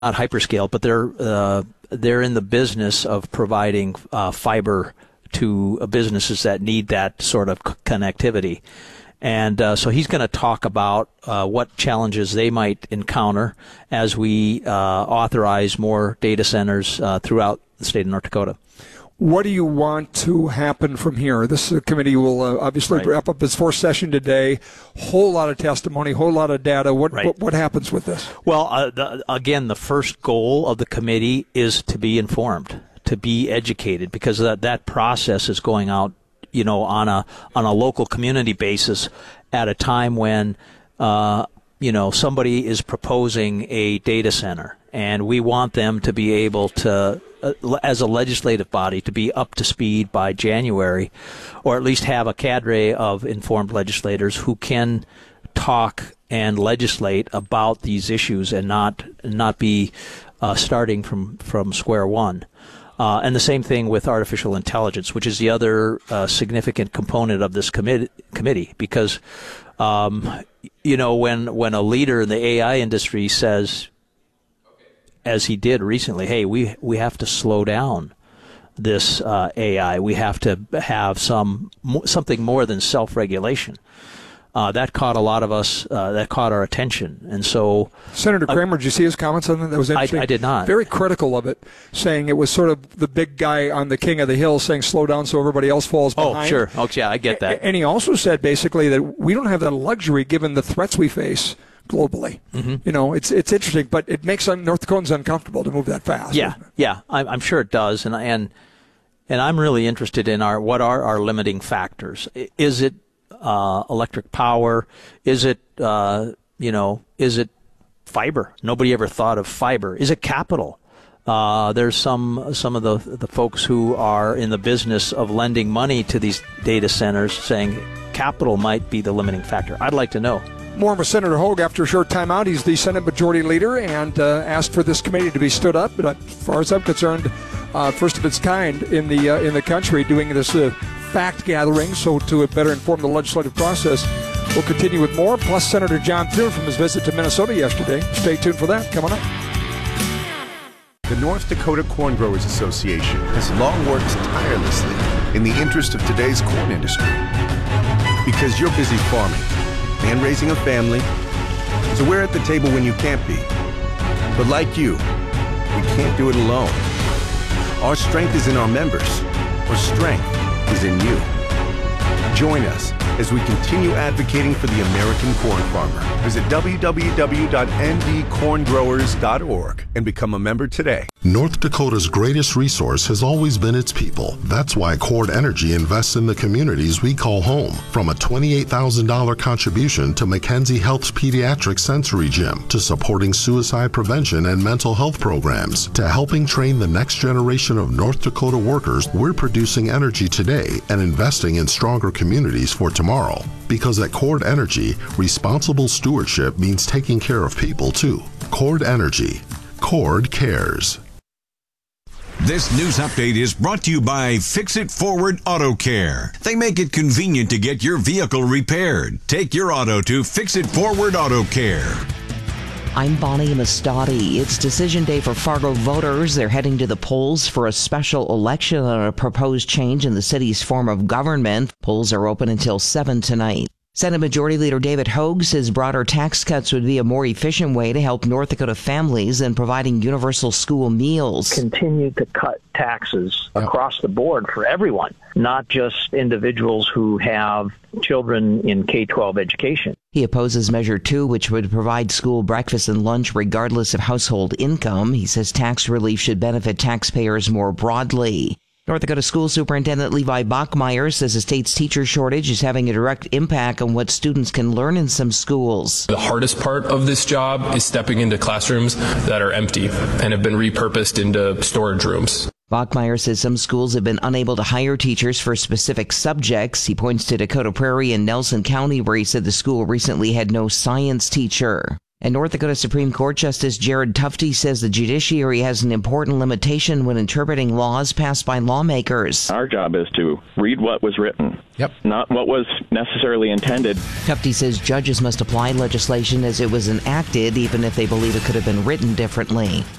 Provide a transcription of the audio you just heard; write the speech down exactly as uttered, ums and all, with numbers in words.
not hyperscale, but they're uh, they're in the business of providing uh, fiber to uh, businesses that need that sort of c- connectivity. And uh, so he's going to talk about uh, what challenges they might encounter as we uh, authorize more data centers uh, throughout the state of North Dakota. What do you want to happen from here? This uh, committee will uh, obviously right. wrap up its fourth session today. Whole lot of testimony, whole lot of data. What right. what, what happens with this? Well, uh, the, again, the first goal of the committee is to be informed, to be educated, because that that process is going out, you know, on a on a local community basis at a time when, uh, you know, somebody is proposing a data center, and we want them to be able to, uh, as a legislative body, to be up to speed by January, or at least have a cadre of informed legislators who can talk and legislate about these issues and not not be uh, starting from, from square one. Uh, and the same thing with artificial intelligence, which is the other uh, significant component of this committee, committee because, um, you know, when when a leader in the A I industry says, as he did recently, hey, we we have to slow down this uh, A I. We have to have some something more than self-regulation. Uh, that caught a lot of us, uh, that caught our attention. And so Senator Kramer, uh, did you see his comments on that? That was interesting. I, I did not. Very critical of it, saying it was sort of the big guy on the king of the hill saying slow down so everybody else falls behind. Oh, sure. Oh, yeah, I get that. And he also said basically that we don't have that luxury given the threats we face globally. Mm-hmm. You know, it's it's interesting, but it makes North Dakotans uncomfortable to move that fast. Yeah, yeah, I'm, I'm sure it does. And, and, and I'm really interested in our what are our limiting factors. Is it Uh, electric power? Is it, uh, you know, is it fiber? Nobody ever thought of fiber. Is it capital? Uh, there's some some of the the folks who are in the business of lending money to these data centers saying capital might be the limiting factor. I'd like to know. More with Senator Hogue after a short time out. He's the Senate Majority Leader and uh, asked for this committee to be stood up. But as far as I'm concerned, uh, first of its kind in the uh, in the country, doing this uh, fact gathering, so to better inform the legislative process. We'll continue with more, plus Senator John Thune from his visit to Minnesota yesterday. Stay tuned for that. Coming up. The North Dakota Corn Growers Association has long worked tirelessly in the interest of today's corn industry. Because you're busy farming and raising a family, so we're at the table when you can't be. But like you, we can't do it alone. Our strength is in our members. Our strength is in you. Join us as we continue advocating for the American corn farmer. Visit w w w dot n d corn growers dot org and become a member today. North Dakota's greatest resource has always been its people. That's why Cord Energy invests in the communities we call home. From a twenty-eight thousand dollars contribution to Mackenzie Health's Pediatric Sensory Gym, to supporting suicide prevention and mental health programs, to helping train the next generation of North Dakota workers, we're producing energy today and investing in stronger communities for tomorrow. Because at Cord Energy, responsible stewardship means taking care of people too. Cord Energy. Cord cares. This news update is brought to you by Fix It Forward Auto Care. They make it convenient to get your vehicle repaired. Take your auto to Fix It Forward Auto Care. I'm Bonnie Mastati. It's decision day for Fargo voters. They're heading to the polls for a special election on a proposed change in the city's form of government. Polls are open until seven tonight. Senate Majority Leader David Hogue says broader tax cuts would be a more efficient way to help North Dakota families in providing universal school meals. Continue to cut taxes across the board for everyone, not just individuals who have children in K twelve education. He opposes Measure two, which would provide school breakfast and lunch regardless of household income. He says tax relief should benefit taxpayers more broadly. North Dakota School Superintendent Levi Bachmeyer says the state's teacher shortage is having a direct impact on what students can learn in some schools. The hardest part of this job is stepping into classrooms that are empty and have been repurposed into storage rooms. Bachmeyer says some schools have been unable to hire teachers for specific subjects. He points to Dakota Prairie and Nelson County, where he said the school recently had no science teacher. And North Dakota Supreme Court Justice Jared Tufte says the judiciary has an important limitation when interpreting laws passed by lawmakers. Our job is to read what was written, yep. not what was necessarily intended. Tufte says judges must apply legislation as it was enacted, even if they believe it could have been written differently.